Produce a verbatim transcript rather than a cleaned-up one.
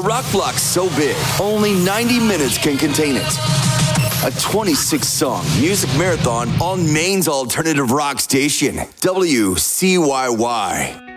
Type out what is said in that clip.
rock block so big, only ninety minutes can contain it. A twenty-six song music marathon on Maine's alternative rock station, W C Y Y.